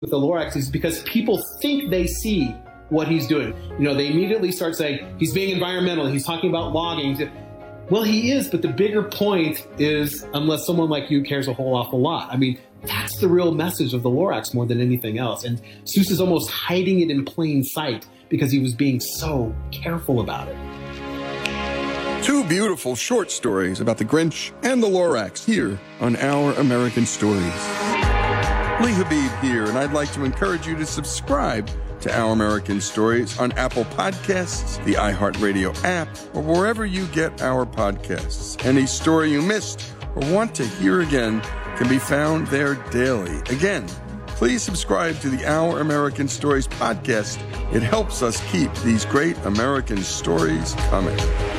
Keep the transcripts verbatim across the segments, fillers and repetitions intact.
with the Lorax is because people think they see what he's doing. You know, they immediately start saying, he's being environmental, he's talking about logging. Well, he is, but the bigger point is, unless someone like you cares a whole awful lot. I mean, that's the real message of the Lorax more than anything else. And Seuss is almost hiding it in plain sight because he was being so careful about it. Two beautiful short stories about the Grinch and the Lorax here on Our American Stories. Lee Habib here, and I'd like to encourage you to subscribe to Our American Stories on Apple Podcasts, the iHeartRadio app, or wherever you get our podcasts. Any story you missed or want to hear again can be found there daily. Again, please subscribe to the Our American Stories podcast. It helps us keep these great American stories coming.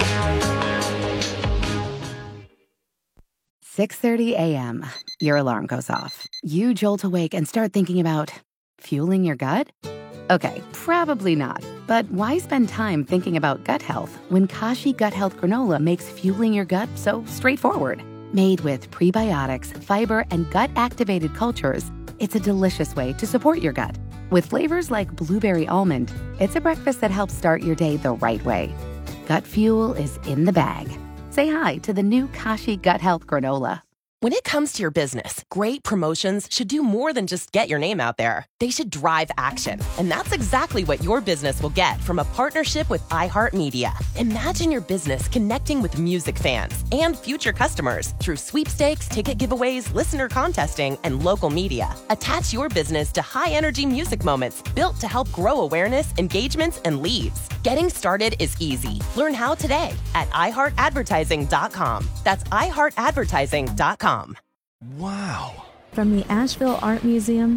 six thirty a.m. Your alarm goes off. You jolt awake and start thinking about fueling your gut? Okay, probably not. But why spend time thinking about gut health when Kashi Gut Health Granola makes fueling your gut so straightforward? Made with prebiotics, fiber, and gut-activated cultures, it's a delicious way to support your gut. With flavors like blueberry almond, it's a breakfast that helps start your day the right way. Gut fuel is in the bag. Say hi to the new Kashi Gut Health Granola. When it comes to your business, great promotions should do more than just get your name out there. They should drive action. And that's exactly what your business will get from a partnership with iHeartMedia. Imagine your business connecting with music fans and future customers through sweepstakes, ticket giveaways, listener contesting, and local media. Attach your business to high-energy music moments built to help grow awareness, engagements, and leads. Getting started is easy. Learn how today at i heart advertising dot com. That's i heart advertising dot com. Wow. From the Asheville Art Museum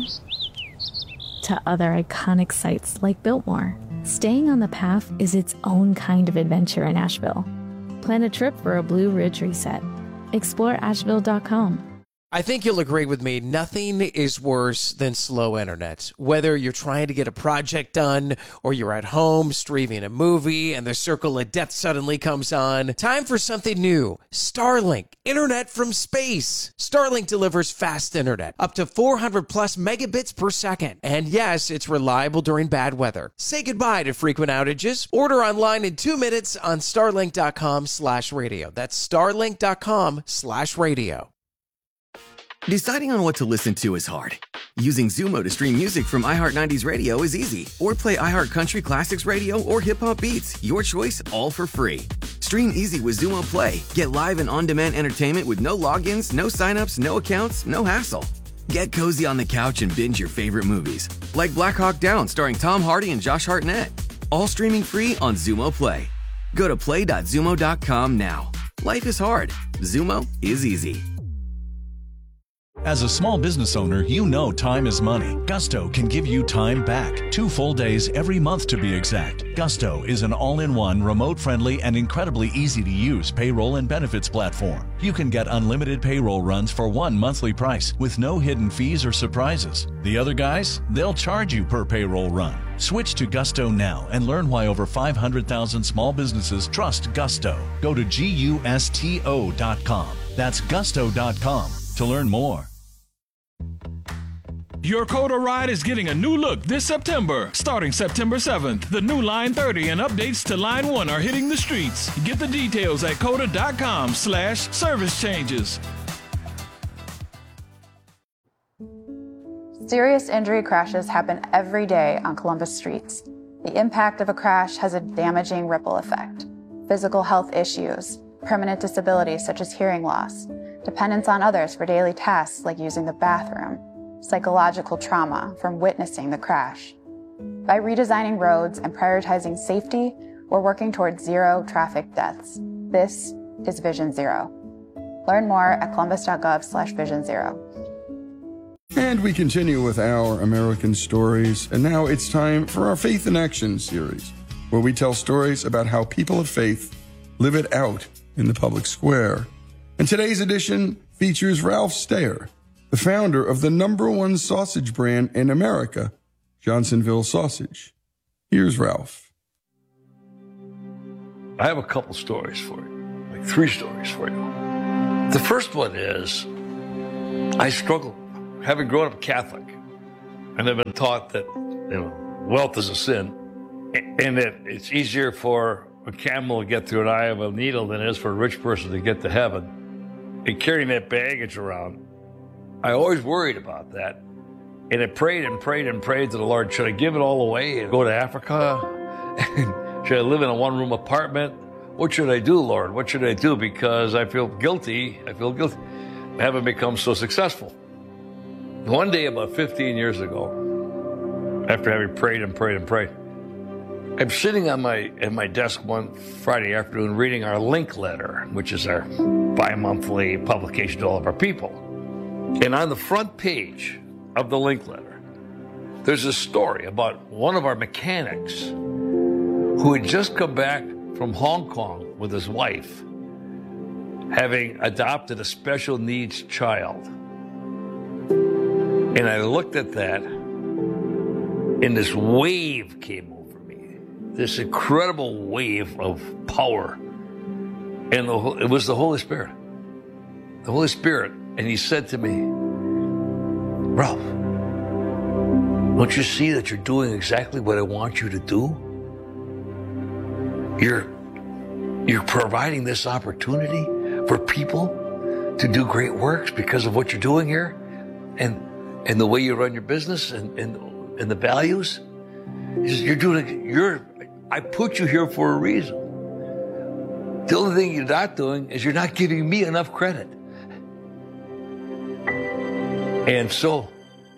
to other iconic sites like Biltmore, staying on the path is its own kind of adventure in Asheville. Plan a trip for a Blue Ridge reset. Explore asheville dot com. I think you'll agree with me, nothing is worse than slow internet. Whether you're trying to get a project done or you're at home streaming a movie and the circle of death suddenly comes on, time for something new. Starlink, internet from space. Starlink delivers fast internet, up to four hundred plus megabits per second. And yes, it's reliable during bad weather. Say goodbye to frequent outages. Order online in two minutes on starlink dot com slash radio. That's starlink dot com slash radio. Deciding on what to listen to is hard. Using Zumo to stream music from iHeart nineties Radio is easy. Or play iHeart Country Classics Radio or Hip Hop Beats. Your choice, all for free. Stream easy with Zumo Play. Get live and on-demand entertainment with no logins, no signups, no accounts, no hassle. Get cozy on the couch and binge your favorite movies. Like Black Hawk Down starring Tom Hardy and Josh Hartnett. All streaming free on Zumo Play. Go to play dot zumo dot com now. Life is hard. Zumo is easy. As a small business owner, you know time is money. Gusto can give you time back. Two full days every month to be exact. Gusto is an all-in-one, remote-friendly, and incredibly easy-to-use payroll and benefits platform. You can get unlimited payroll runs for one monthly price with no hidden fees or surprises. The other guys, they'll charge you per payroll run. Switch to Gusto now and learn why over five hundred thousand small businesses trust Gusto. Go to gusto dot com. That's gusto dot com to learn more. Your Coda ride is getting a new look this September. Starting September seventh, the new Line thirty and updates to Line one are hitting the streets. Get the details at coda dot com slash service changes. Serious injury crashes happen every day on Columbus streets. The impact of a crash has a damaging ripple effect. Physical health issues, permanent disabilities such as hearing loss, dependence on others for daily tasks like using the bathroom, psychological trauma from witnessing the crash. By redesigning roads and prioritizing safety, we're working towards zero traffic deaths. This is Vision Zero. Learn more at columbus dot gov slash vision zero. And we continue with Our American Stories, and now it's time for our Faith in Action series, where we tell stories about how people of faith live it out in the public square. And today's edition features Ralph Steyer, the founder of the number one sausage brand in America, Johnsonville Sausage. Here's Ralph. I have a couple stories for you, like three stories for you. The first one is, I struggle, having grown up Catholic, and I've been taught that, you know, wealth is a sin, and that it's easier for a camel to get through an eye of a needle than it is for a rich person to get to heaven. And carrying that baggage around, I always worried about that. And I prayed and prayed and prayed to the Lord, should I give it all away and go to Africa? Should I live in a one-room apartment? What should I do, Lord? What should I do? Because I feel guilty. I feel guilty. I haven't become so successful. One day, about fifteen years ago, after having prayed and prayed and prayed, I'm sitting on my at my desk one Friday afternoon reading our Link letter, which is our bi-monthly publication to all of our people. And on the front page of the Link letter, there's a story about one of our mechanics who had just come back from Hong Kong with his wife, having adopted a special needs child. And I looked at that, and this wave came over me, this incredible wave of power. And the, it was the Holy Spirit. The Holy Spirit. And he said to me, Ralph, don't you see that you're doing exactly what I want you to do? You're, you're providing this opportunity for people to do great works because of what you're doing here and, and the way you run your business and, and, and the values. You're doing, you're, I put you here for a reason. The only thing you're not doing is you're not giving me enough credit. And so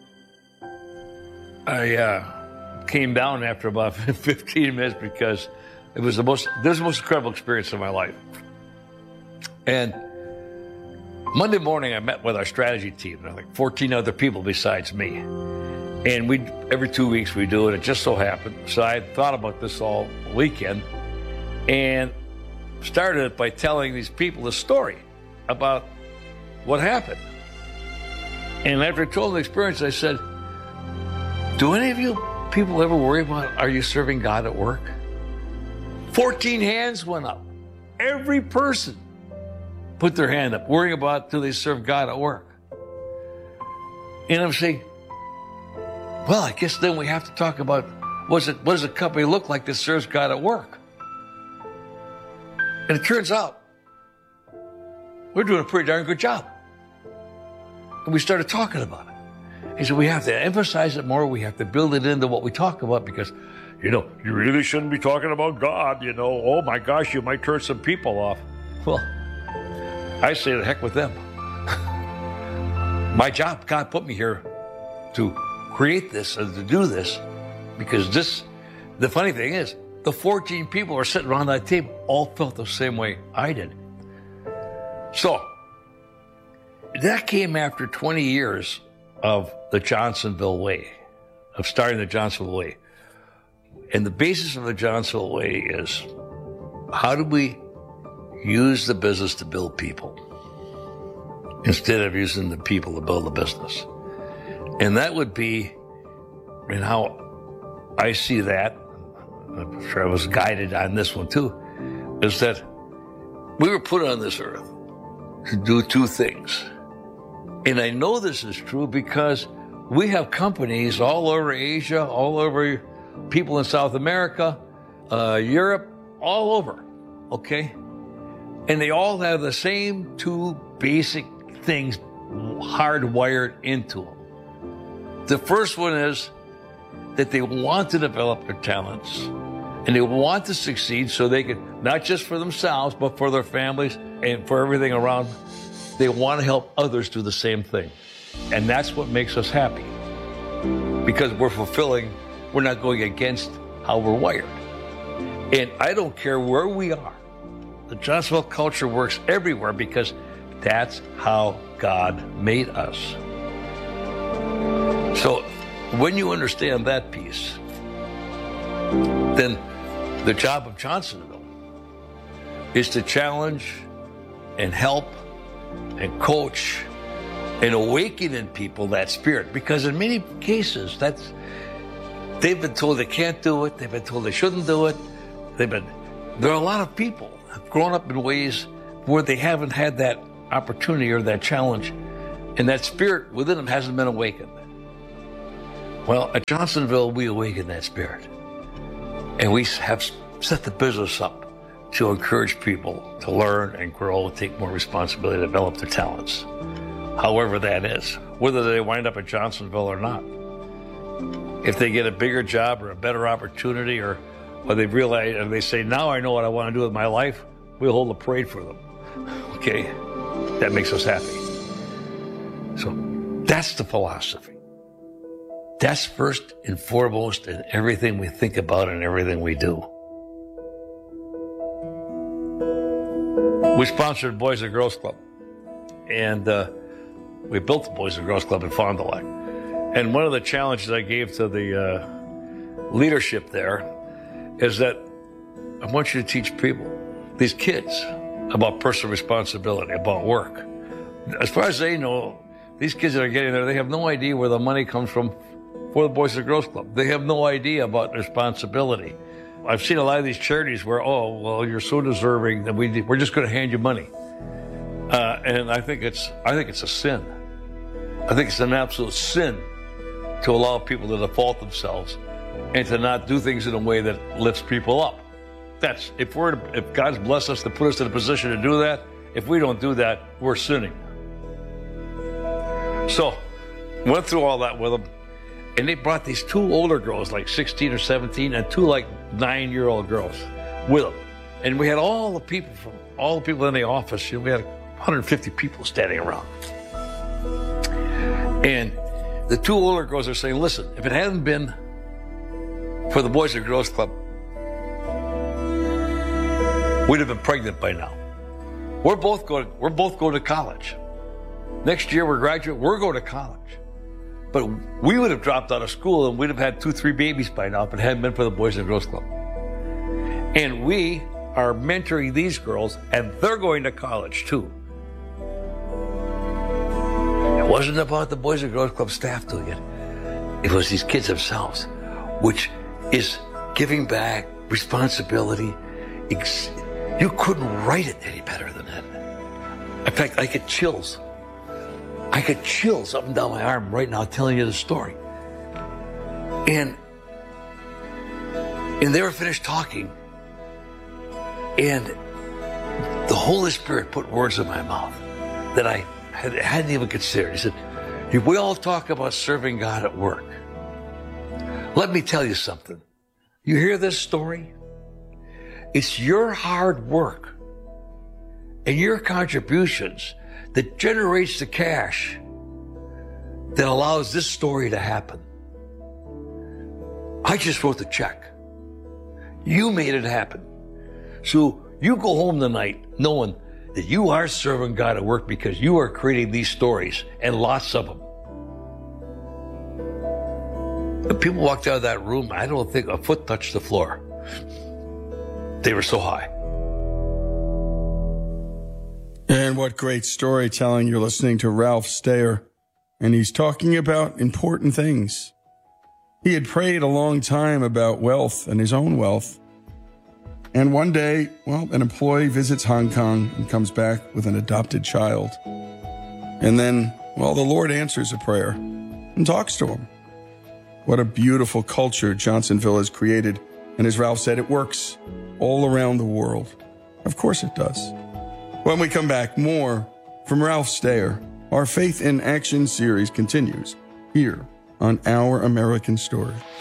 I uh, came down after about fifteen minutes because it was the most, this was the most incredible experience of my life. And Monday morning, I met with our strategy team, like fourteen other people besides me. And we every two weeks we do it. It just so happened. So I thought about this all weekend and started it by telling these people a story about what happened. And after I told the experience, I said, do any of you people ever worry about, are you serving God at work? fourteen hands went up. Every person put their hand up, worrying about, do they serve God at work? And I'm saying, well, I guess then we have to talk about, what's it, what does a company look like that serves God at work? And it turns out, we're doing a pretty darn good job. And we started talking about it. He said, we have to emphasize it more. We have to build it into what we talk about because, you know, you really shouldn't be talking about God, you know. Oh, my gosh, you might turn some people off. Well, I say the heck with them. My job, God put me here to create this and to do this because this, the funny thing is, the fourteen people who are sitting around that table all felt the same way I did. So, that came after twenty years of the Johnsonville Way, of starting the Johnsonville Way. And the basis of the Johnsonville Way is, how do we use the business to build people instead of using the people to build the business? And that would be, and how I see that, I'm sure I was guided on this one too, is that we were put on this earth to do two things. And I know this is true because we have companies all over Asia, all over people in South America, uh, Europe, all over, okay? And they all have the same two basic things hardwired into them. The first one is that they want to develop their talents and they want to succeed so they can, not just for themselves, but for their families and for everything around. They want to help others do the same thing. And that's what makes us happy. Because we're fulfilling, we're not going against how we're wired. And I don't care where we are. The Johnsonville culture works everywhere because that's how God made us. So when you understand that piece, then the job of Johnsonville is to challenge and help and coach and awaken in people that spirit. Because in many cases, that's they've been told they can't do it. They've been told they shouldn't do it. They've been, there are a lot of people who have grown up in ways where they haven't had that opportunity or that challenge. And that spirit within them hasn't been awakened. Well, at Johnsonville, we awakened that spirit. And we have set the business up to encourage people to learn and grow, take more responsibility, develop their talents. However that is, whether they wind up at Johnsonville or not. If they get a bigger job or a better opportunity, or, or they realize and they say, now I know what I want to do with my life, we'll hold a parade for them. Okay? That makes us happy. So that's the philosophy. That's first and foremost in everything we think about and everything we do. We sponsored Boys and Girls Club, and uh, we built the Boys and Girls Club in Fond du Lac. And one of the challenges I gave to the uh, leadership there is that I want you to teach people, these kids, about personal responsibility, about work. As far as they know, these kids that are getting there, they have no idea where the money comes from for the Boys and Girls Club. They have no idea about responsibility. I've seen a lot of these charities where, oh, well, you're so deserving that we, we're just going to hand you money. Uh, and I think it's, I think it's a sin. I think it's an absolute sin to allow people to default themselves and to not do things in a way that lifts people up. That's, if we're, if God's blessed us to put us in a position to do that, if we don't do that, we're sinning. So, went through all that with them. And they brought these two older girls, like sixteen or seventeen, and two like nine-year-old girls with them. And we had all the people from, all the people in the office. You know, we had one hundred fifty people standing around. And the two older girls are saying, listen, if it hadn't been for the Boys and Girls Club, we'd have been pregnant by now. We're both going, we're both going to college. Next year we're graduate, we're going to college. But we would have dropped out of school and we'd have had two, three babies by now if it hadn't been for the Boys and Girls Club. And we are mentoring these girls, and they're going to college too. It wasn't about the Boys and Girls Club staff doing it. It was these kids themselves, which is giving back, responsibility. You couldn't write it any better than that. In fact, I get chills. I get chills up and down my arm right now telling you the story. And, and they were finished talking, and the Holy Spirit put words in my mouth that I had, hadn't even considered. He said, we all talk about serving God at work. Let me tell you something. You hear this story? It's your hard work and your contributions that generates the cash that allows this story to happen. I just wrote the check. You made it happen. So you go home tonight knowing that you are serving God at work because you are creating these stories, and lots of them. When people walked out of that room, I don't think a foot touched the floor. They were so high. And what great storytelling. You're listening to Ralph Steyer, and he's talking about important things. He had prayed a long time about wealth and his own wealth. And one day, well, an employee visits Hong Kong and comes back with an adopted child. And then, well, the Lord answers a prayer and talks to him. What a beautiful culture Johnsonville has created. And as Ralph said, it works all around the world. Of course it does. When we come back, more from Ralph Steyer. Our Faith in Action series continues here on Our American Story.